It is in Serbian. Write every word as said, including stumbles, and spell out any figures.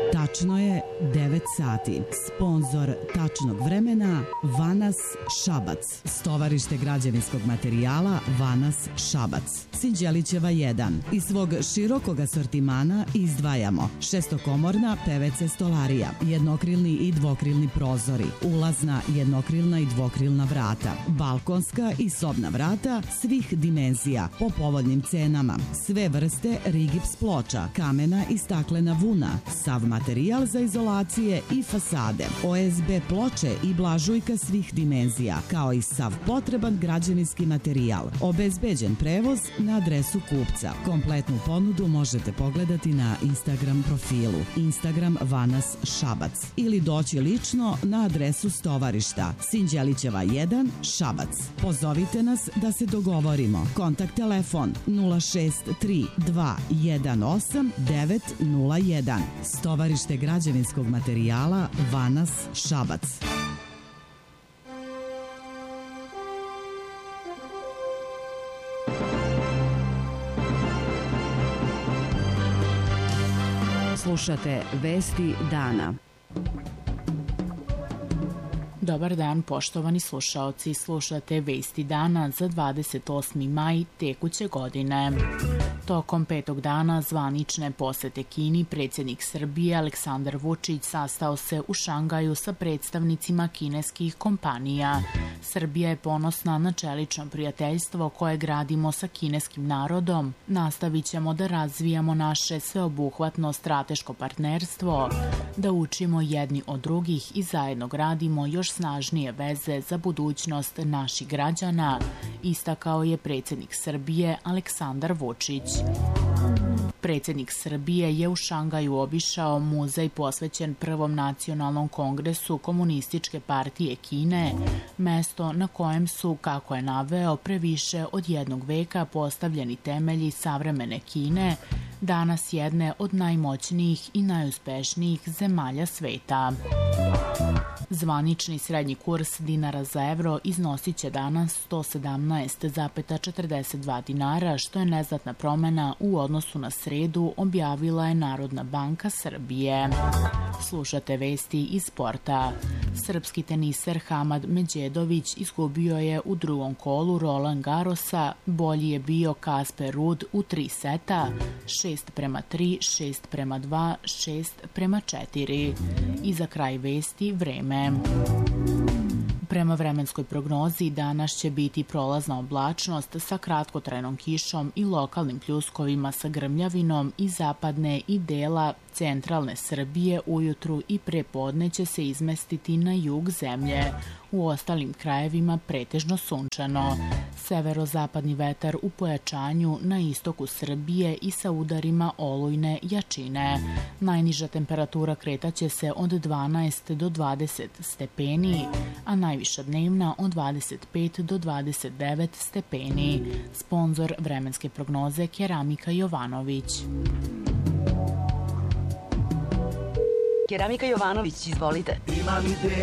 Tačno je devet sati. Sponzor tačnog vremena Vanas Šabac. Stovarište građevinskog materijala Vanas Šabac. Sinđelićeva jedan. Iz svog širokog asortimana izdvajamo šestokomorna P V C stolarija, jednokrilni i dvokrilni prozori, ulazna jednokrilna i dvokrilna vrata, balkonska i sobna vrata svih dimenzija po povoljnim cenama, sve vrste rigips ploča, kamena i staklena vuna, sav materijal za izolacije i fasade, O S B ploče i blažujka svih dimenzija, kao i sav potreban građevinski materijal, obezbeđen prevoz na adresu kupca. Kompletnu ponudu možete pogledati na Instagram profilu Instagram Vanas Šabac ili doći lično na adresu stovarišta Sinđelićeva jedan Šabac. Pozovite nas da se dogovorimo. Kontakt telefon nula šest tri dva jedan osam devet nula jedan. Stovarište građevinskog materijala Vanas Šabac. Slušate Vesti dana. Dobar dan, poštovani slušaoci. Slušate Vesti dana za dvadeset osmi maj tekuće godine. Tokom petog dana zvanične posete Kini, predsjednik Srbije Aleksandar Vučić sastao se u Šangaju sa predstavnicima kineskih kompanija. Srbija je ponosna na čelično prijateljstvo koje gradimo sa kineskim narodom. Nastavit ćemo da razvijamo naše sveobuhvatno strateško partnerstvo, da učimo jedni od drugih i zajedno gradimo još snažnije veze za budućnost naših građana, istakao je predsjednik Srbije Aleksandar Vučić. Predsjednik Srbije je u Šangaju obišao muzej posvećen Prvom nacionalnom kongresu Komunističke partije Kine, mesto na kojem su, kako je naveo, pre više od jednog veka postavljeni temelji savremene Kine, danas jedne od najmoćnijih i najuspešnijih zemalja sveta. Zvanični srednji kurs dinara za evro iznosit će danas sto sedamnaest zarez četrdeset dva dinara, što je neznatna promjena u odnosu na sredu, objavila je Narodna banka Srbije. Slušate vesti iz sporta. Srpski teniser Hamad Međedović izgubio je u drugom kolu Roland Garrosa, bolji je bio Kasper Ruud u tri seta, šest prema tri, šest prema dva, šest prema četiri. I za kraj vesti vreme. Prema vremenskoj prognozi danas će biti prolazna oblačnost sa kratkotrajnom kišom i lokalnim pljuskovima sa grmljavinom i zapadne i dela centralne Srbije ujutru i prepodne će se izmestiti na jug zemlje. U ostalim krajevima pretežno sunčano. Severozapadni vetar u pojačanju na istoku Srbije i sa udarima olujne jačine. Najniža temperatura kretaće se od dvanaest do dvadeset stepeni, a najviša dnevna od dvadeset pet do dvadeset devet stepeni. Sponzor vremenske prognoze Keramika Jovanović. Keramika Jovanović, izvolite.